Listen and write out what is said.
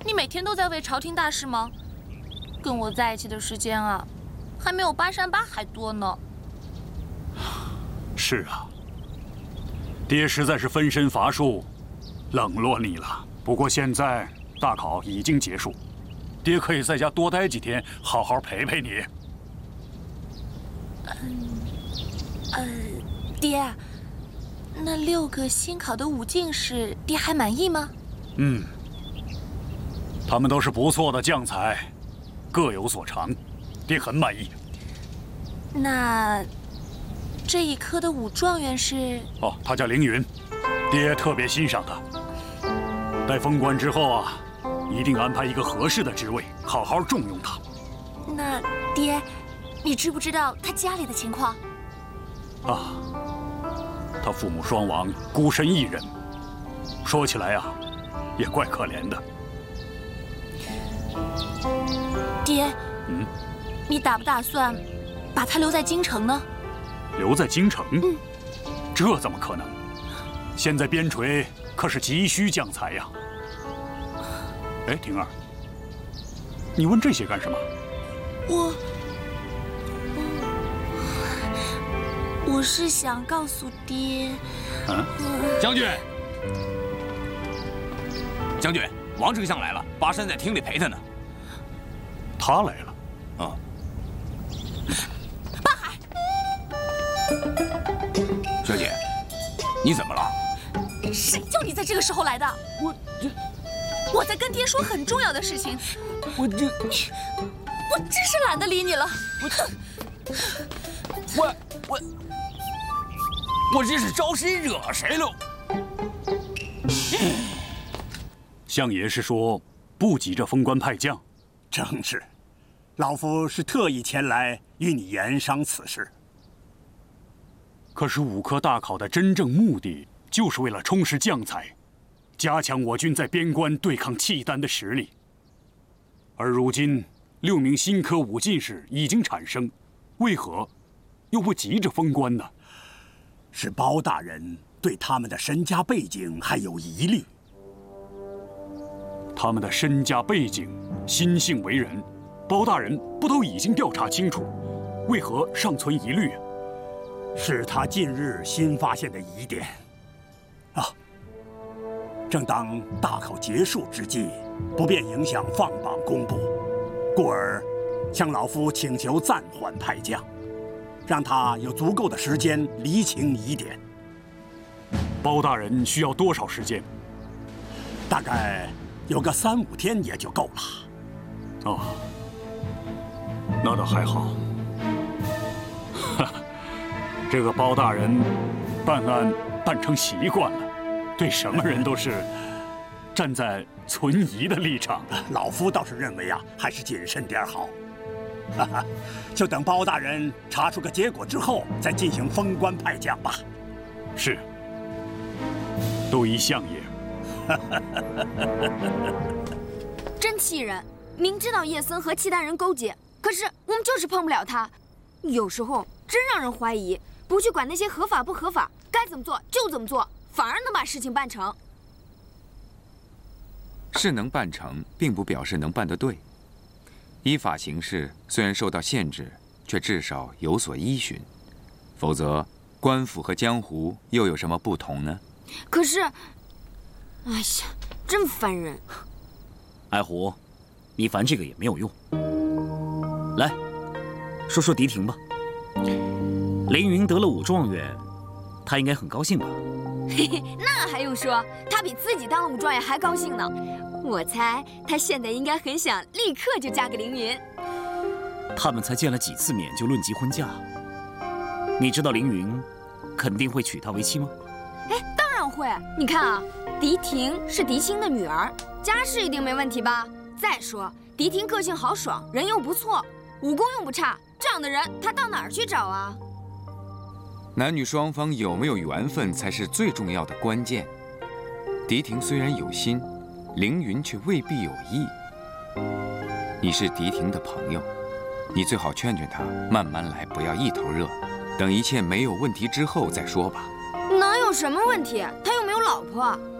你每天都在为朝廷大事吗？跟我在一起的时间啊，还没有巴山巴海多呢。 是啊，爹实在是分身乏术，冷落你了。不过现在大考已经结束，爹可以在家多待几天，好好陪陪你。 爹，那6个新考的武进士，爹还满意吗？ 他们都是不错的将才，各有所长，爹很满意。 那这一科的武状元是？ 哦，他叫凌云，爹特别欣赏他。待封官之后啊，一定安排一个合适的职位，好好重用他。 那爹，你知不知道他家里的情况？ 啊，他父母双亡，孤身一人，说起来啊，也怪可怜的。 爹，你打不打算把他留在京城呢？ 留在京城？这怎么可能？现在边陲可是急需将才呀。哎，婷儿，你问这些干什么？ 我是想告诉爹。 将军，将军，王丞相来了，巴山在厅里陪他呢。 他来了。 啊。 巴海， 小姐，你怎么了？ 谁叫你在这个时候来的？我在跟爹说很重要的事情。我真是懒得理你了。 我这是招谁惹谁了？ 相爷是说不急着封官派将？ 正是，老夫是特意前来与你研商此事。 可是5科大考的真正目的，就是为了充实将才，加强我军在边关对抗契丹的实力。而如今6名新科武进士已经产生，为何又不急着封官呢？ 是包大人对他们的身家背景还有疑虑。 他们的身家背景、心性为人，包大人不都已经调查清楚，为何尚存疑虑？ 是他近日新发现的疑点。正当大考结束之际，不便影响放榜公布，故而向老夫请求暂缓派将，让他有足够的时间厘清疑点。 包大人需要多少时间？ 大概有个3、5天也就够了。 哦，那倒还好。这个包大人办案办成习惯了，对什么人都是站在存疑的立场。 老夫倒是认为啊，还是谨慎点好。就等包大人查出个结果之后，再进行封官派将吧。 是，都依相爷。 真气人！明知道叶森和契丹人勾结，可是我们就是碰不了他。有时候真让人怀疑，不去管那些合法不合法，该怎么做就怎么做，反而能把事情办成。 是能办成，并不表示能办得对。依法行事虽然受到限制，却至少有所依循。否则，官府和江湖又有什么不同呢？ 可是，哎呀，真烦人！ 爱狐，你烦这个也没有用。来，说说狄廷吧。凌云得了武状元，他应该很高兴吧？ 嘿嘿，那还用说？他比自己当了武状元还高兴呢。我猜他现在应该很想立刻就嫁给凌云。 他们才见了几次面就论及婚嫁，你知道凌云肯定会娶她为妻吗？ 哎，当然会。你看啊，狄廷是狄青的女儿，家世一定没问题吧？再说狄廷个性豪爽，人又不错，武功又不差，这样的人他到哪儿去找啊？ 男女双方有没有缘分才是最重要的关键。狄廷虽然有心，凌云却未必有意。你是狄廷的朋友，你最好劝劝他，慢慢来，不要一头热，等一切没有问题之后再说吧。 哪有什么问题？他又没有老婆。